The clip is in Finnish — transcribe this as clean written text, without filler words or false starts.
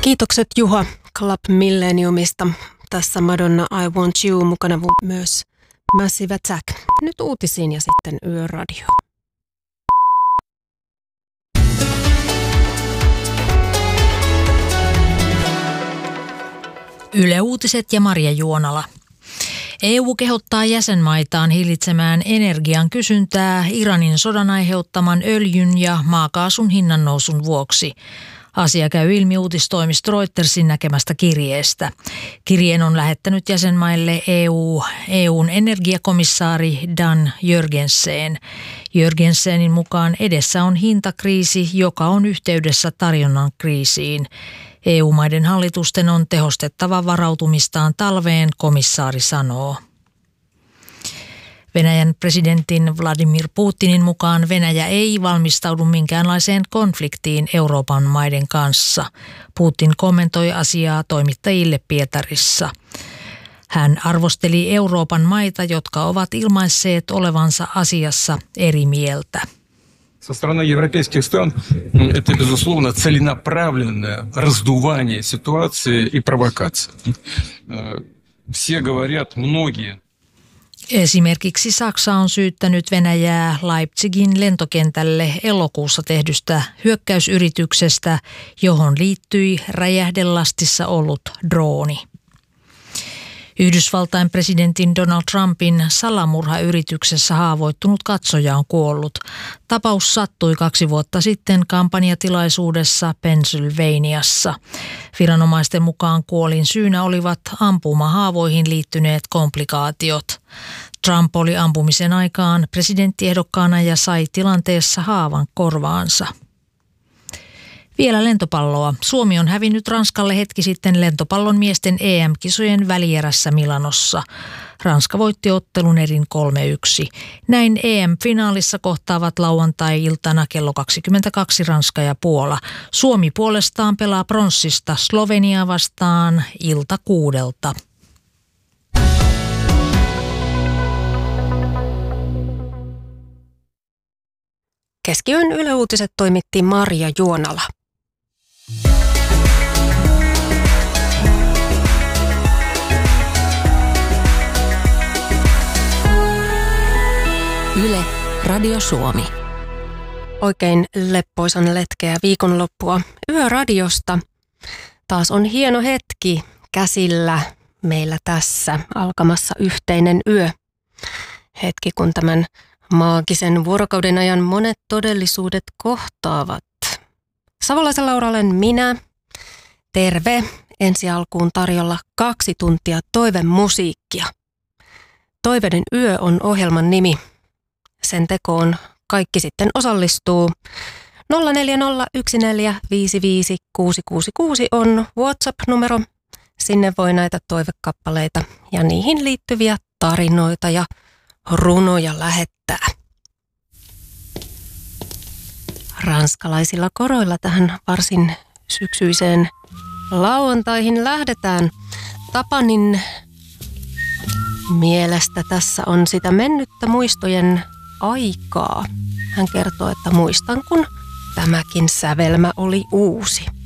Kiitokset Juha Club Millenniumista. Tässä Madonna I Want You, mukana myös Massive Attack. Nyt uutisiin ja sitten Yöradio. Yle Uutiset ja Marja Juonala. EU kehottaa jäsenmaitaan hillitsemään energian kysyntää Iranin sodan aiheuttaman öljyn ja maakaasun hinnannousun vuoksi. Asia käy ilmi uutistoimisto Reutersin näkemästä kirjeestä. Kirjeen on lähettänyt jäsenmaille EUn energiakomissaari Dan Jørgensen. Jørgensenin mukaan edessä on hintakriisi, joka on yhteydessä tarjonnan kriisiin. EU-maiden hallitusten on tehostettava varautumistaan talveen, komissaari sanoo. Venäjän presidentin Vladimir Putinin mukaan Venäjä ei valmistaudu minkäänlaiseen konfliktiin Euroopan maiden kanssa. Putin kommentoi asiaa toimittajille Pietarissa. Hän arvosteli Euroopan maita, jotka ovat ilmaisseet olevansa asiassa eri mieltä. Со стороны европейских стран это, безусловно, целенаправленное раздувание ситуации и провокация. Все говорят, многие. Esimerkiksi Saksa on syyttänyt Venäjää Leipzigin lentokentälle elokuussa tehdystä hyökkäysyrityksestä, johon liittyi räjähdelastissa ollut drooni. Yhdysvaltain presidentin Donald Trumpin salamurhayrityksessä haavoittunut katsoja on kuollut. Tapaus sattui 2 vuotta sitten kampanjatilaisuudessa Pennsylvaniassa. Viranomaisten mukaan kuolin syynä olivat ampumahaavoihin liittyneet komplikaatiot. Trump oli ampumisen aikaan presidenttiehdokkaana ja sai tilanteessa haavan korvaansa. Vielä lentopalloa. Suomi on hävinnyt Ranskalle hetki sitten lentopallon miesten EM-kisojen välierässä Milanossa. Ranska voitti ottelun erin 3-1. Näin EM-finaalissa kohtaavat lauantai-iltana kello 22 Ranska ja Puola. Suomi puolestaan pelaa pronssista Sloveniaa vastaan ilta 6. Keskiyön Yle Uutiset toimitti Marja Juonala. Yle Radio Suomi. Oikein leppoisan letkeä viikonloppua Yöradiosta. Taas on hieno hetki käsillä meillä tässä alkamassa yhteinen yö. Hetki, kun tämän maagisen vuorokauden ajan monet todellisuudet kohtaavat. Savolaisen Laura olen minä. Terve. Ensi alkuun tarjolla 2 tuntia toivemusiikkia. Toiveiden yö on ohjelman nimi. Sen tekoon kaikki sitten osallistuu. 0401455666 on WhatsApp-numero. Sinne voi näitä toivekappaleita ja niihin liittyviä tarinoita ja runoja lähettää. Ranskalaisilla koroilla tähän varsin syksyiseen lauantaihin lähdetään. Tapanin mielestä tässä on sitä mennyttä muistojen aikaa. Hän kertoo, että muistan, kun tämäkin sävelmä oli uusi.